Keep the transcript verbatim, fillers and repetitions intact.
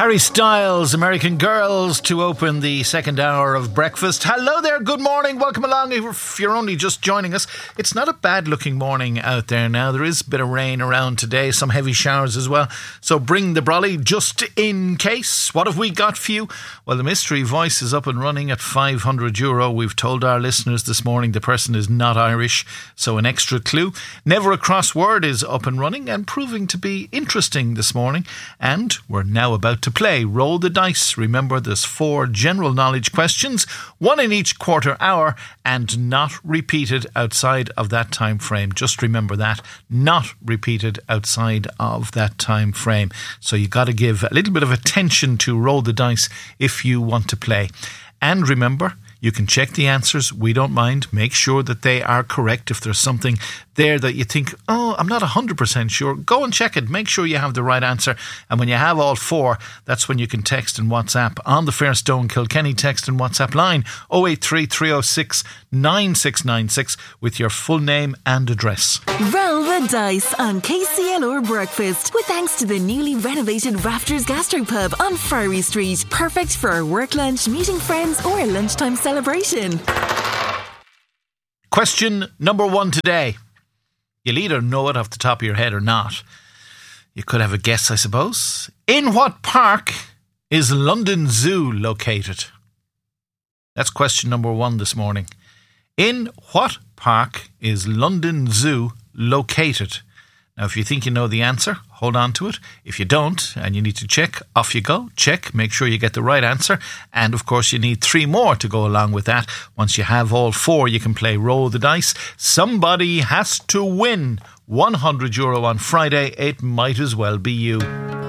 Harry Styles, American Girls, to open the second hour of breakfast. Hello there, good morning, welcome along. If you're only just joining us, it's not a bad looking morning out there now. There is a bit of rain around today, some heavy showers as well. So bring the brolly just in case. What have we got for you? Well, the mystery voice is up and running at five hundred euro. We've told our listeners this morning the person is not Irish, so an extra clue. Never a Crossword is up and running and proving to be interesting this morning. And we're now about to play Roll the Dice. Remember, there's four general knowledge questions, one in each quarter hour, and not repeated outside of that time frame. Just remember that, not repeated outside of that time frame. So you got to give a little bit of attention to Roll the Dice if you want to play. And remember, you can check the answers. We don't mind. Make sure that they are correct. If there's something there that you think, oh, I'm not one hundred percent sure, go and check it. Make sure you have the right answer. And when you have all four, that's when you can text and WhatsApp on the Fairstone Kilkenny text and WhatsApp line oh eight three, three oh six, nine six nine six with your full name and address. Roll the dice on K C L R Breakfast with thanks to the newly renovated Rafters Gastropub on Furry Street. Perfect for a work lunch, meeting friends or a lunchtime celebration. Question number one today. You'll either know it off the top of your head or not. You could have a guess, I suppose. In what park is London Zoo located? That's question number one this morning. In what park is London Zoo located? Now, if you think you know the answer, hold on to it. If you don't, and you need to check, off you go. Check, make sure you get the right answer. And, of course, you need three more to go along with that. Once you have all four, you can play Roll the Dice. Somebody has to win one hundred euro on Friday. It might as well be you.